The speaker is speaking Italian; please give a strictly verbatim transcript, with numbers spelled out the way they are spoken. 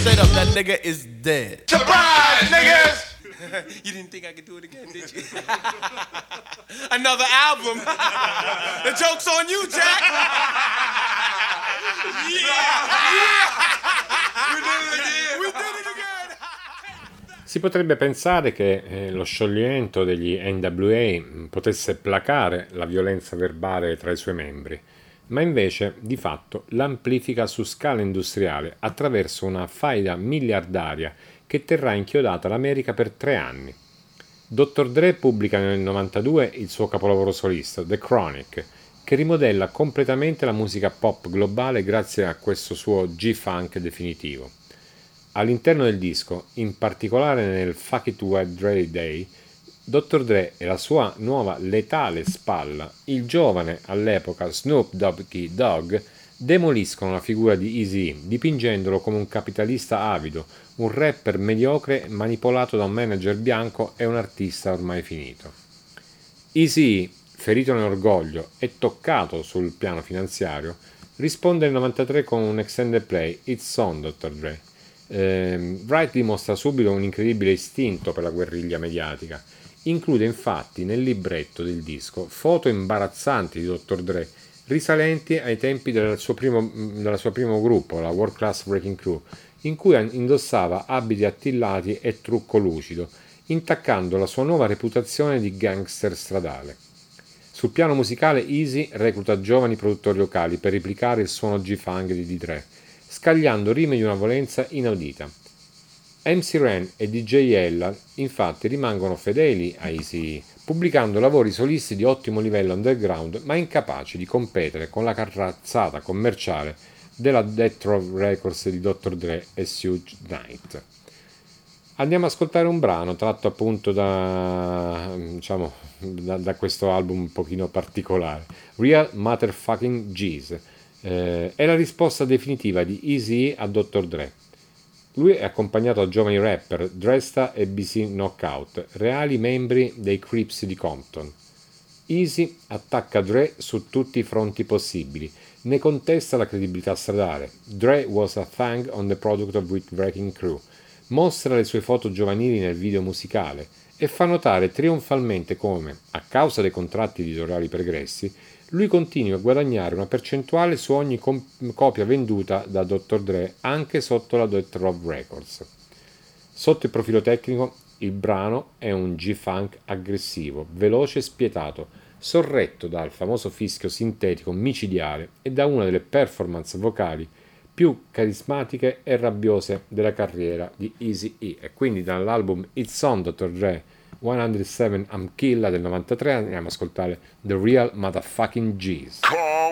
straight up, that nigga is dead. Surprise, niggas! You didn't think I could do it again, did you? Another album. The joke's on you, Jack. Yeah, yeah. We did it again. We did it again. Si potrebbe pensare che eh, lo scioglimento degli N W A potesse placare la violenza verbale tra i suoi membri, ma invece di fatto l'amplifica su scala industriale attraverso una faida miliardaria che terrà inchiodata l'America per tre anni. dottor Dre pubblica nel novantadue il suo capolavoro solista, The Chronic, che rimodella completamente la musica pop globale grazie a questo suo G-Funk definitivo. All'interno del disco, in particolare nel Fuck It Wet Dre Day, dottor Dre e la sua nuova letale spalla, il giovane all'epoca Snoop Doggy Dogg, demoliscono la figura di Eazy-E, dipingendolo come un capitalista avido, un rapper mediocre manipolato da un manager bianco e un artista ormai finito. Eazy-E, ferito nell'orgoglio e toccato sul piano finanziario, risponde nel novantatré con un extended play, It's On dottor Dre. Eh, Wright dimostra subito un incredibile istinto per la guerriglia mediatica. Include infatti nel libretto del disco foto imbarazzanti di dottor Dre risalenti ai tempi del suo primo, del suo primo gruppo, la World Class Wrecking Crew, in cui indossava abiti attillati e trucco lucido, intaccando la sua nuova reputazione di gangster stradale. Sul piano musicale Eazy recluta giovani produttori locali per replicare il suono G-Funk di Dre, scagliando rime di una violenza inaudita. M C Ren e D J Ella infatti rimangono fedeli a Eazy-E, pubblicando lavori solisti di ottimo livello underground ma incapaci di competere con la carrazzata commerciale della Death Row Records di dottor Dre e Suge Knight. Andiamo ad ascoltare un brano tratto appunto da, diciamo, da, da questo album un pochino particolare, Real Motherfucking G's. Eh, è la risposta definitiva di Eazy-E a dottor Dre. Lui è accompagnato da giovani rapper Dresta e B C Knockout, reali membri dei Crips di Compton. Eazy attacca Dre su tutti i fronti possibili, ne contesta la credibilità stradale. Dre was a thang on the product of With Wrecking Crew. Mostra le sue foto giovanili nel video musicale e fa notare trionfalmente come, a causa dei contratti editoriali pregressi, lui continui a guadagnare una percentuale su ogni comp- copia venduta da dottor Dre anche sotto la Death Row Records. Sotto il profilo tecnico, il brano è un G-Funk aggressivo, veloce e spietato, sorretto dal famoso fischio sintetico micidiale e da una delle performance vocali più carismatiche e rabbiose della carriera di Eazy-E. E quindi dall'album It's On dottor Dre centosette I'm Killa del novantatré andiamo ad ascoltare The Real Motherfucking G's.